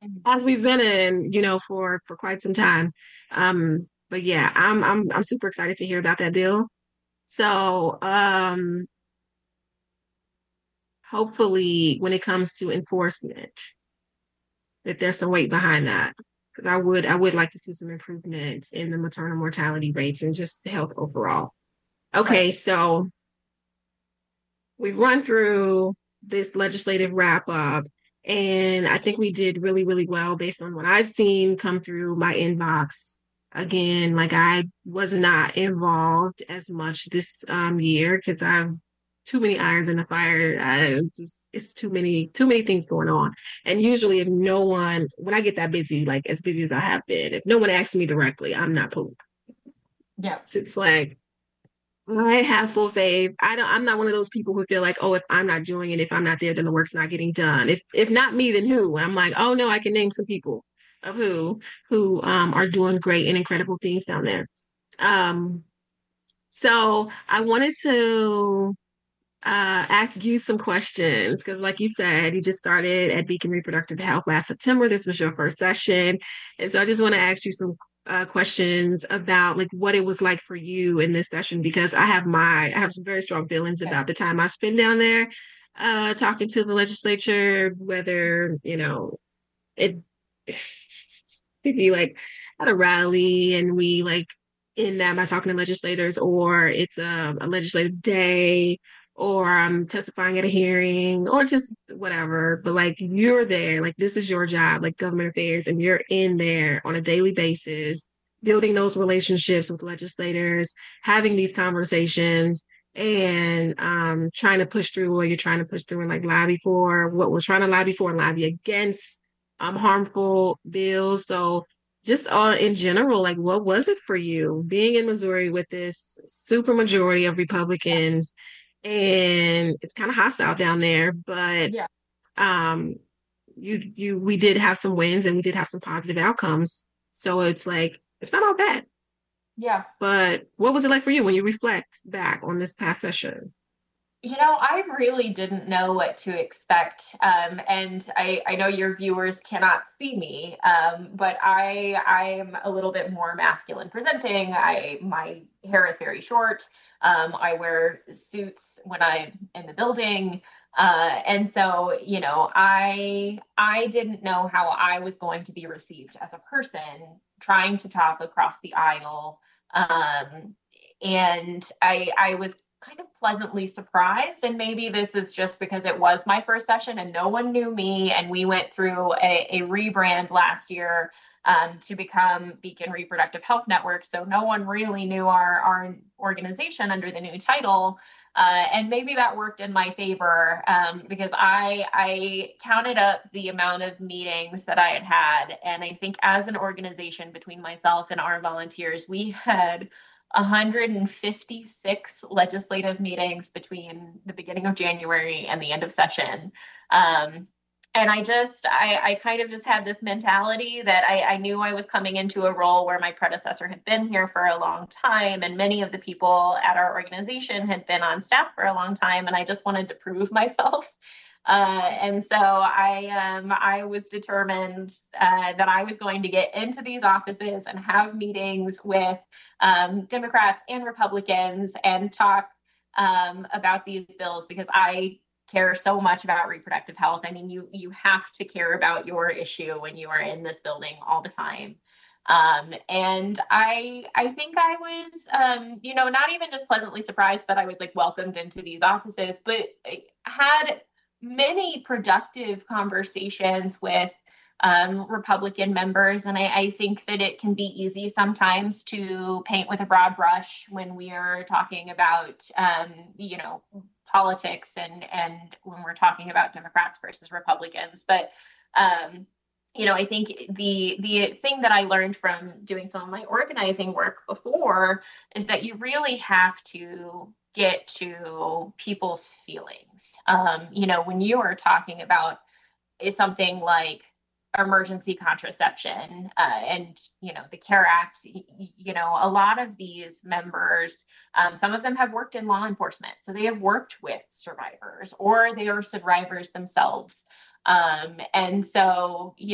as we've been in, for quite some time. But yeah, I'm super excited to hear about that bill. So, hopefully when it comes to enforcement, that there's some weight behind that. Because I would like to see some improvements in the maternal mortality rates and just the health overall. Right. Okay, so we've run through this legislative wrap up, and I think we did really, really well based on what I've seen come through my inbox. Again, like I was not involved as much this year because I've too many irons in the fire. It's too many things going on. And usually, if no one, when I get that busy, like as busy as I have been, if no one asks me directly, I'm not pulling. Yeah. It's like I have full faith. I'm not one of those people who feel like, oh, if I'm not doing it, if I'm not there, then the work's not getting done. If not me, then who? I'm like, oh no, I can name some people of who are doing great and incredible things down there. Um, so I wanted to ask you some questions because, like you said, you just started at Beacon Reproductive Health last September. This was your first session, and so I just want to ask you some questions about like what it was like for you in this session because I have some very strong feelings Okay. about the time I've spent down there, talking to the legislature, whether it to be like at a rally and we like in that by talking to legislators, or it's a legislative day, or I'm testifying at a hearing, or just whatever. But like you're there, like this is your job, like government affairs, and you're in there on a daily basis, building those relationships with legislators, having these conversations. And trying to push through what you're trying to push through and like lobby for what we're trying to lobby for and lobby against harmful bills. So just in general, like what was it for you being in Missouri with this super majority of Republicans and it's kind of hostile down there, but Yeah. um we did have some wins and we did have some positive outcomes. So it's like it's not all bad. Yeah. But what was it like for you when you reflect back on this past session? I really didn't know what to expect. And I know your viewers cannot see me, but I'm a little bit more masculine presenting. My hair is very short. I wear suits when I'm in the building. And so, I didn't know how I was going to be received as a person trying to talk across the aisle. And I was kind of pleasantly surprised. And maybe this is just because it was my first session and no one knew me. And we went through a rebrand last year to become Beacon Reproductive Health Network. So no one really knew our organization under the new title. And maybe that worked in my favor because I counted up the amount of meetings that I had had. And I think as an organization, between myself and our volunteers, we had 156 legislative meetings between the beginning of January and the end of session. Um, and I kind of just had this mentality that I knew I was coming into a role where my predecessor had been here for a long time, and many of the people at our organization had been on staff for a long time, and I just wanted to prove myself. And so I was determined that I was going to get into these offices and have meetings with Democrats and Republicans and talk about these bills because I care so much about reproductive health. I mean, you have to care about your issue when you are in this building all the time. And I think I was, not even just pleasantly surprised, but I was like welcomed into these offices, but I had many productive conversations with Republican members. And I think that it can be easy sometimes to paint with a broad brush when we are talking about, politics and when we're talking about Democrats versus Republicans. But I think the thing that I learned from doing some of my organizing work before is that you really have to get to people's feelings. When you are talking about is something like emergency contraception and the CARE Act, a lot of these members, some of them have worked in law enforcement, so they have worked with survivors or they are survivors themselves. And so